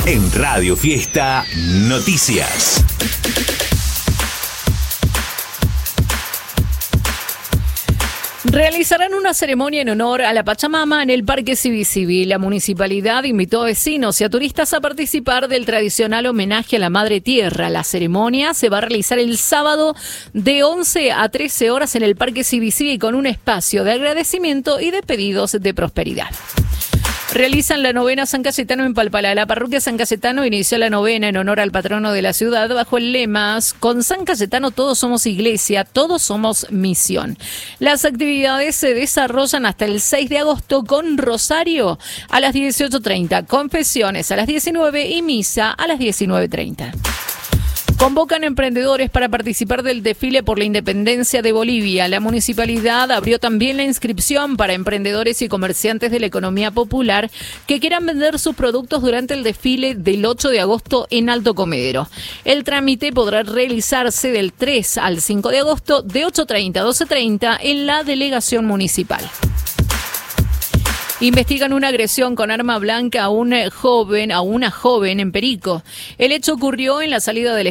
En Radio Fiesta Noticias. Realizarán una ceremonia en honor a la Pachamama en el Parque Sibisibi. La municipalidad invitó a vecinos y a turistas a participar del tradicional homenaje a la Madre Tierra. La ceremonia se va a realizar el sábado de 11 a 13 horas en el Parque Sibisibi con un espacio de agradecimiento y de pedidos de prosperidad. Realizan la novena San Cayetano en Palpalá. La parroquia San Cayetano inició la novena en honor al patrono de la ciudad bajo el lema: con San Cayetano todos somos iglesia, todos somos misión. Las actividades se desarrollan hasta el 6 de agosto con rosario a las 18:30, confesiones a las 19 y misa a las 19:30. Convocan emprendedores para participar del desfile por la independencia de Bolivia. La municipalidad abrió también la inscripción para emprendedores y comerciantes de la economía popular que quieran vender sus productos durante el desfile del 8 de agosto en Alto Comedero. El trámite podrá realizarse del 3 al 5 de agosto de 8:30 a 12:30 en la delegación municipal. Investigan una agresión con arma blanca a una joven en Perico. El hecho ocurrió en la salida del